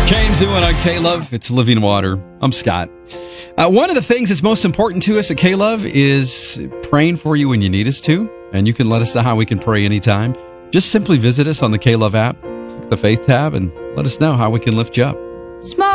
Kane Zuin on K-Love. It's Living Water. I'm Scott. One of the things that's most important to us at K-Love is praying for you when you need us to. And you can let us know how we can pray anytime. Just simply visit us on the K-Love app, click the Faith tab, and let us know how we can lift you up.